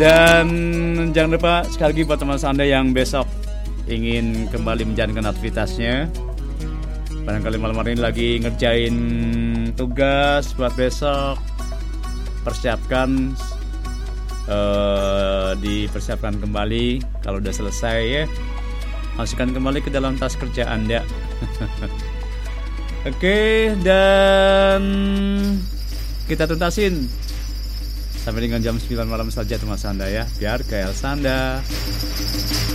Dan jangan lupa sekali lagi buat teman Anda yang besok ingin kembali menjalankan aktivitasnya, barangkali malam hari ini lagi ngerjain tugas buat besok, persiapkan, dipersiapkan kembali. Kalau udah selesai ya, masukkan kembali ke dalam tas kerja Anda. Oke, dan kita tuntasin sampai dengan jam 9 malam saja teman Anda ya, biar kayak Anda.